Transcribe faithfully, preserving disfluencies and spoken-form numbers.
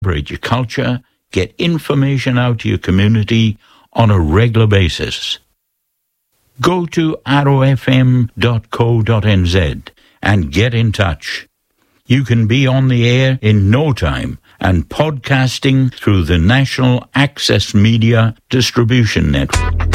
celebrate your culture, get information out to your community on a regular basis. Go to arrow f m dot co dot n z and get in touch. You can be on the air in no time and podcasting through the National Access Media Distribution Network.